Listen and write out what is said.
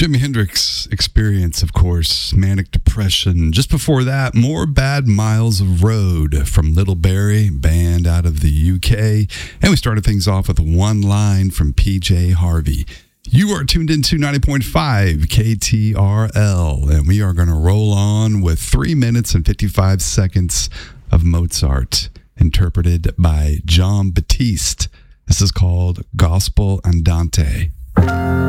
Jimi Hendrix Experience, of course, Manic Depression. Just before that, more Bad Miles of Road from Little Barrie, band out of the UK. And we started things off with One Line from PJ Harvey. You are tuned into 90.5 KTRL, and we are going to roll on with 3 minutes and 55 seconds of Mozart, interpreted by Jon Batiste. This is called Gospel Andante.